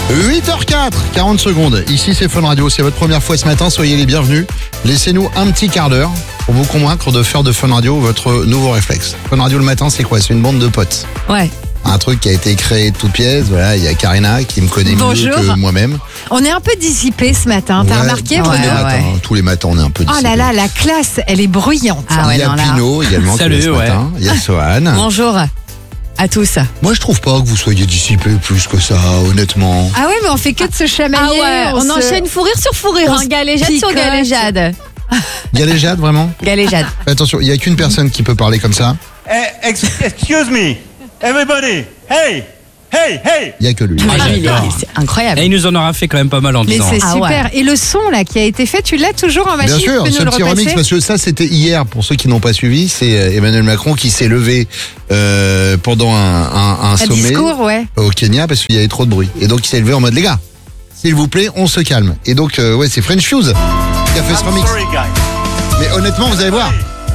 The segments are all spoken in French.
8h04, 40 secondes. Ici c'est Fun Radio, c'est votre première fois ce matin, soyez les bienvenus. Laissez-nous un petit quart d'heure pour vous convaincre de faire de Fun Radio votre nouveau réflexe. Fun Radio le matin, c'est quoi? C'est une bande de potes. Ouais. Un truc qui a été créé de toutes pièces. Voilà, il y a Karina qui me connaît mieux que moi-même. On est un peu dissipé ce matin, t'as remarqué? Tous les matins, on est un peu dissipé. Oh là là, la classe, elle est bruyante. Il y a Pino également. Salut, ce matin. Il y a Sohan. Bonjour à tous. Moi, je trouve pas que vous soyez dissipé plus que ça, honnêtement. Ah ouais, mais on fait que de se chamailler. On enchaîne fou rire sur fou rire, galéjade sur galéjade. Galéjade, vraiment? Galéjade. Attention, il n'y a qu'une personne qui peut parler comme ça. Excuse me, everybody, hey. Il n'y a que lui. C'est incroyable. Et il nous en aura fait quand même pas mal en Mais disant. c'est super. Et le son là qui a été fait, tu l'as toujours en machine? Bien sûr, ce petit remix, parce que ça c'était hier, pour ceux qui n'ont pas suivi, c'est Emmanuel Macron qui s'est levé pendant un sommet discours, au Kenya parce qu'il y avait trop de bruit. Et donc il s'est levé en mode, les gars, s'il vous plaît, on se calme. Et donc, c'est French Fuse qui a fait ce remix. Mais honnêtement, vous allez voir.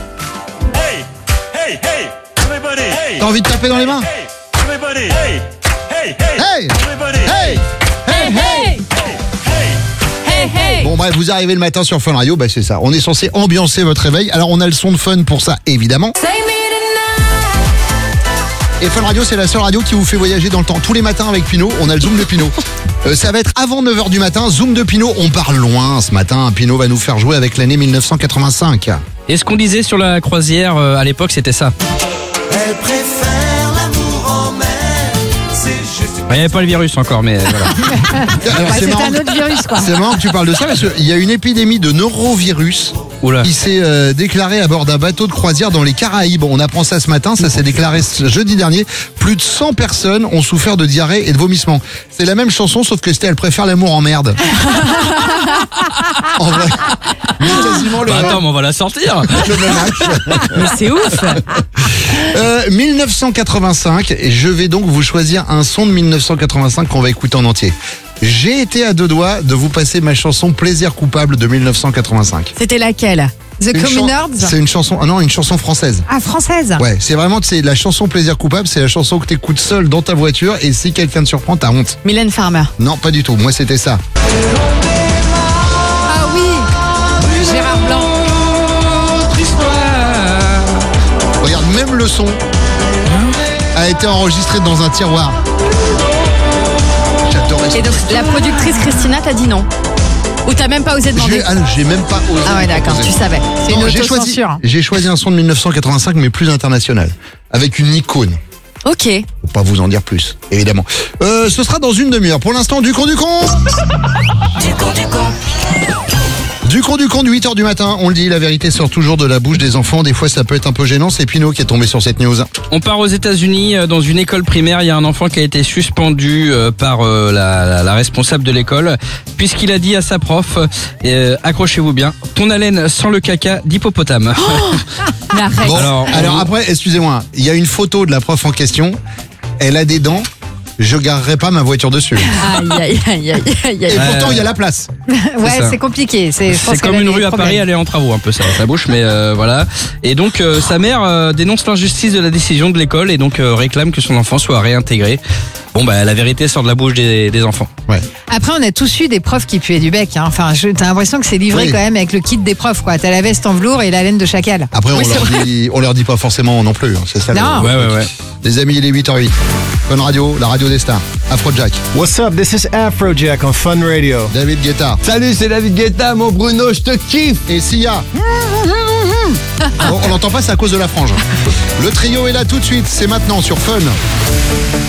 Hey, everybody, T'as envie de taper dans les mains? everybody, Hey! everybody, Hey! Bon bref, vous arrivez le matin sur Fun Radio, c'est ça. On est censé ambiancer votre réveil. Alors on a le son de Fun pour ça, évidemment. Et Fun Radio, c'est la seule radio qui vous fait voyager dans le temps. Tous les matins avec Pino, on a le zoom de Pino. Ça va être avant 9h du matin, zoom de Pino. On part loin ce matin. Pino va nous faire jouer avec l'année 1985. Et ce qu'on disait sur la croisière à l'époque, c'était ça. Elle préfère l'amour en mer. C'est juste. Il n'y avait pas le virus encore, mais voilà. Alors, C'est un autre virus quoi. C'est marrant que tu parles de ça parce qu'il y a une épidémie de neurovirus Oula. qui s'est déclarée à bord d'un bateau de croisière dans les Caraïbes. On apprend ça ce matin, ça s'est déclaré ce jeudi dernier. Plus de 100 personnes ont souffert de diarrhée et de vomissements. C'est la même chanson sauf que c'était Elle préfère l'amour en merde. En vrai. Mais quasiment le Attends, mais on va la sortir. même axe. Mais c'est ouf. 1985, et je vais donc vous choisir un son de 1985 qu'on va écouter en entier. J'ai été à deux doigts de vous passer ma chanson Plaisir coupable de 1985. C'était laquelle? The Communards? C'est une chanson, une chanson française. Ah, française? Ouais, c'est vraiment la chanson Plaisir coupable, c'est la chanson que t'écoutes seule dans ta voiture et si quelqu'un te surprend, t'as honte. Mylène Farmer. Non, pas du tout, moi c'était ça. Ah oui, Gérard Blanc. Regarde, même le son a été enregistré dans un tiroir. J'adorais ça. Et donc la productrice Christina t'a dit non? Ou t'as même pas osé demander? J'ai même pas osé. Ah ouais, d'accord, proposer. tu savais. C'est une Non, autocensure. j'ai choisi un son de 1985 mais plus international, avec une icône. Ok. Faut pas vous en dire plus, évidemment. Ce sera dans une demi-heure. Pour l'instant, du con. Du con, 8h du matin, on le dit, la vérité sort toujours de la bouche des enfants. Des fois, ça peut être un peu gênant. C'est Pino qui est tombé sur cette news. On part aux États-Unis, dans une école primaire. Il y a un enfant qui a été suspendu par la responsable de l'école, puisqu'il a dit à sa prof, accrochez-vous bien, ton haleine sent le caca d'hippopotame. Mais arrête. Bon, alors après, excusez-moi, il y a une photo de la prof en question. Elle a des dents. Je garerai pas ma voiture dessus. Aïe. Et pourtant, il y a la place. Ouais, ça. c'est compliqué. C'est comme une rue à Paris, elle est en travaux un peu ça, sa bouche, mais voilà. Et donc sa mère dénonce l'injustice de la décision de l'école et donc réclame que son enfant soit réintégré. Bon la vérité sort de la bouche des enfants. Ouais. Après, on a tous eu des profs qui puaient du bec. Hein. Enfin, t'as l'impression que c'est livré Oui. quand même avec le kit des profs, quoi. T'as la veste en velours et la laine de chacal. Après, Oui, on leur dit pas forcément non plus. Hein. C'est ça. Non. Ouais. Les amis, il est 8h08. Fun Radio, la radio des stars. Afrojack, What's up? This is Afrojack on Fun Radio. David Guetta Salut, c'est David Guetta, mon Bruno, je te kiffe. et Sia. Bon, on l'entend pas, c'est à cause de la frange. Le trio est là tout de suite, c'est maintenant sur Fun.